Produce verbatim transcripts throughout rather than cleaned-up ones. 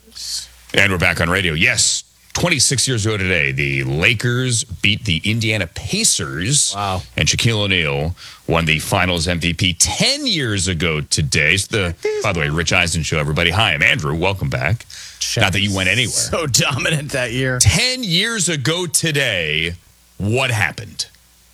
And we're back on radio. Yes, twenty-six years ago today, the Lakers beat the Indiana Pacers. Wow. And Shaquille O'Neal won the Finals M V P ten years ago today. So the, by the way, Rich Eisen Show, everybody. Hi, I'm Andrew. Welcome back. Shaq Not that you went anywhere. So dominant that year. ten years ago today, what happened?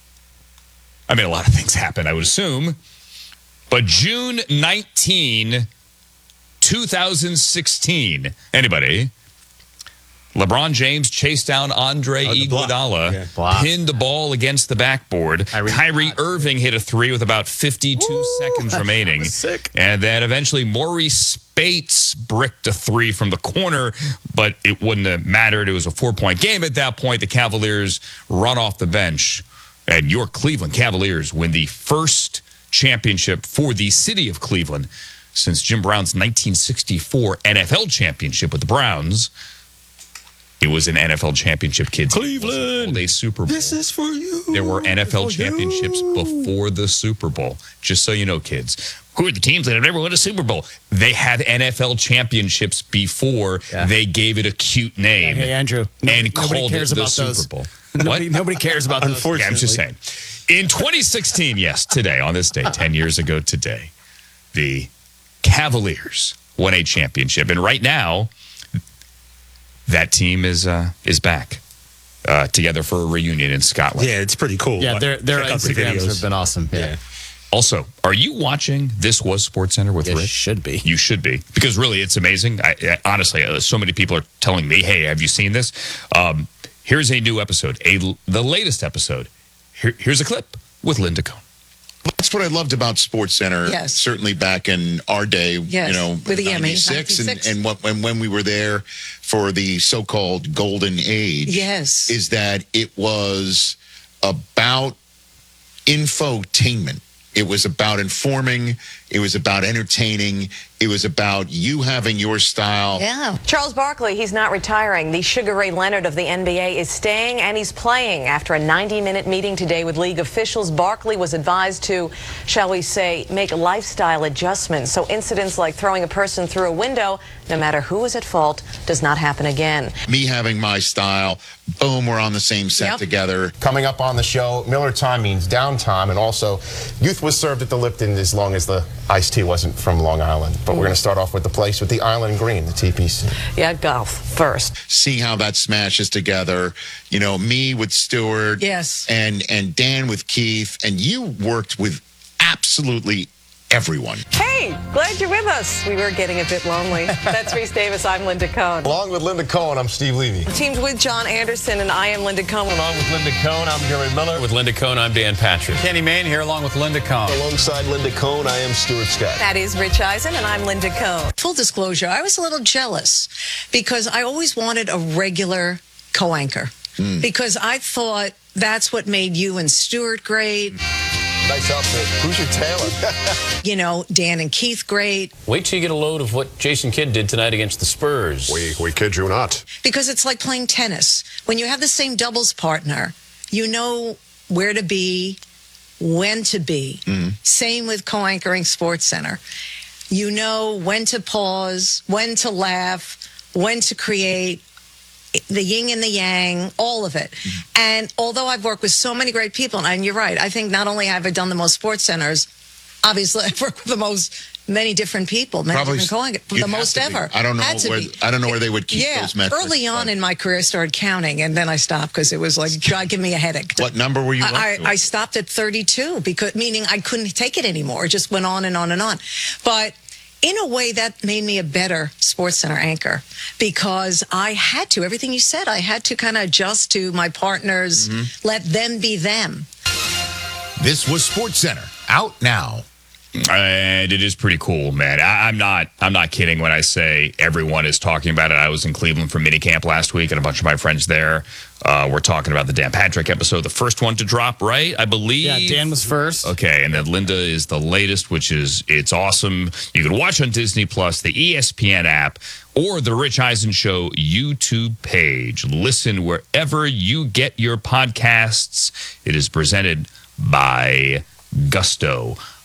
I mean, a lot of things happened, I would assume. But June nineteenth, two thousand sixteen. Anybody? LeBron James chased down Andre Oh, the block. Iguodala, Yeah. Block. pinned the ball against the backboard. Kyrie, Kyrie Irving hit a three with about fifty-two Woo, seconds remaining. sick. And then eventually Maurice Spates bricked a three from the corner, but it wouldn't have mattered. It was a four-point game at that point. The Cavaliers run off the bench, and your Cleveland Cavaliers win the first championship for the city of Cleveland since Jim Brown's nineteen sixty-four N F L championship with the Browns. It was an N F L championship, kids. Cleveland. A Super Bowl. This is for you. There were N F L For championships you. before the Super Bowl. Just so you know, kids. Who are the teams that have never won a Super Bowl? They had N F L championships before Yeah. they gave it a cute name Hey, Andrew. No, and nobody called it cares the about Super those. Bowl. Nobody, What? nobody cares about those. Unfortunately. Yeah, I'm just saying. In twenty sixteen, yes, today, on this day, ten years ago today, the Cavaliers won a championship. And right now, that team is uh, is back uh, together for a reunion in Scotland. Yeah, it's pretty cool. Yeah, their, their Check out the Instagrams videos. have been awesome. Yeah. Yeah. Also, are you watching This Was SportsCenter with It Rich? should be. You should be, because really, it's amazing. I, I, honestly, uh, so many people are telling me, "Hey, have you seen this?" Um, here's a new episode, a the latest episode. Here, here's a clip with Linda Cohn. That's what I loved about SportsCenter. Yes. Certainly back in our day, Yes, you know, with the Emmy, ninety-six, and, ninety-six. and what, when, when we were there for the so-called golden age. Yes. Is that it was about infotainment. It was about informing. It was about entertaining. It was about you having your style. Yeah. Charles Barkley, he's not retiring. The Sugar Ray Leonard of the N B A is staying, and he's playing. After a ninety-minute meeting today with league officials, Barkley was advised to, shall we say, make lifestyle adjustments so incidents like throwing a person through a window, no matter who is at fault, does not happen again. Me having my style. Boom, we're on the same set Yep. together. Coming up on the show, Miller time means downtime, and also youth was served at the Lipton as long as the iced tea wasn't from Long Island. But we're going to start off with the place with the Island Green, the T P C. Yeah, golf first. Seeing how that smashes together, you know, me with Stewart, Yes. and and Dan with Keith, and you worked with absolutely everyone. Hey, glad you're with us. We were getting a bit lonely. That's Reese Davis. I'm Linda Cohn. Along with Linda Cohen, I'm Steve Levy. Teamed with John Anderson, and I am Linda Cohn. Along with Linda Cohen, I'm Gary Miller. With Linda Cohn, I'm Dan Patrick. Kenny Mayne here along with Linda Cohn. Alongside Linda Cohen, I am Stuart Scott. That is Rich Eisen, and I'm Linda Cohn. Full disclosure, I was a little jealous because I always wanted a regular co-anchor because I thought that's what made you and Stuart great. Nice outfit. Who's your tailor? You know, Dan and Keith great Wait till you get a load of what Jason Kidd did tonight against the Spurs. we, we kid you not. because it's like playing tennis. When you have the same doubles partner, you know where to be, when to be. Same with co-anchoring SportsCenter. You know when to pause, when to laugh, when to create, the yin and the yang, all of it. And although I've worked with so many great people, and you're right, I think not only have I done the most sports centers, obviously I've worked with the most, many different people, many Probably different calling it, you'd the have most to be. ever. I don't know Had to where be. I don't know where they would keep Yeah, those metrics. early on but in my career, I started counting, and then I stopped because it was like, God, give me a headache. what number were you? up I, to? I stopped at thirty-two because meaning I couldn't take it anymore. It just went on and on and on. But in a way, that made me a better SportsCenter anchor because I had to. Everything you said, I had to kind of adjust to my partners, let them be them. This was SportsCenter, out now. And it is pretty cool, man. I, I'm not I'm not kidding when I say everyone is talking about it. I was in Cleveland for minicamp last week, and a bunch of my friends there uh, were talking about the Dan Patrick episode, the first one to drop, right? I believe. Yeah, Dan was first. Okay, and then Linda is the latest, which is, it's awesome. You can watch on Disney Plus, the E S P N app, or the Rich Eisen Show YouTube page. Listen wherever you get your podcasts. It is presented by Gusto.